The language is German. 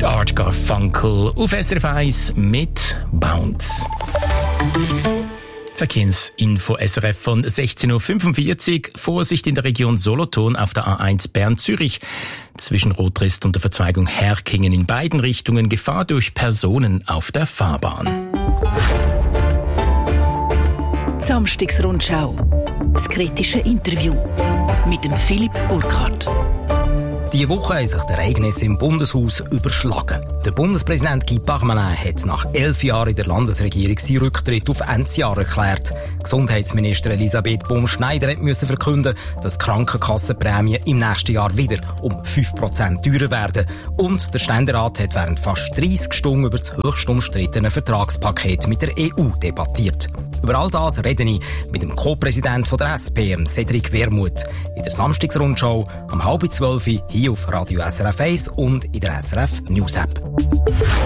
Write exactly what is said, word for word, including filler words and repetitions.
Art Garfunkel auf S R F eins mit Bounce. Verkehrsinfo S R F von sechzehn Uhr fünfundvierzig. Vorsicht in der Region Solothurn auf der A eins Bern-Zürich. Zwischen Rotrist und der Verzweigung Herkingen in beiden Richtungen Gefahr durch Personen auf der Fahrbahn. Samstagsrundschau. Das kritische Interview mit dem Philipp Burkhardt. Diese Woche haben sich die Ereignisse im Bundeshaus überschlagen. Der Bundespräsident Guy Parmelin hat nach elf Jahren in der Landesregierung seinen Rücktritt auf Endsjahr erklärt. Gesundheitsministerin Elisabeth Baum-Schneider musste verkünden, dass die Krankenkassenprämien im nächsten Jahr wieder um fünf Prozent teurer werden. Und der Ständerat hat während fast dreissig Stunden über das höchst umstrittene Vertragspaket mit der E U debattiert. Über all das rede ich mit dem Co-Präsident der S P, Cedric Wermuth, in der Samstagsrundschau um halb zwölf hier auf Radio S R F eins und in der S R F News App.